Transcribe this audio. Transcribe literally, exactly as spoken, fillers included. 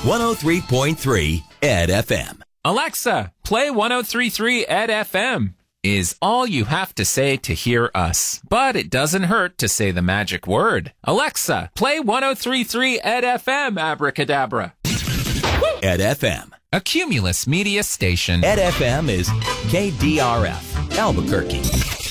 one oh three point three Ed F M. Alexa, play one oh three point three Ed F M. Is all you have to say to hear us. But it doesn't hurt to say the magic word. Alexa, play one oh three point three Ed F M, abracadabra. Ed F M. A Cumulus Media station. Ed F M is K D R F, Albuquerque.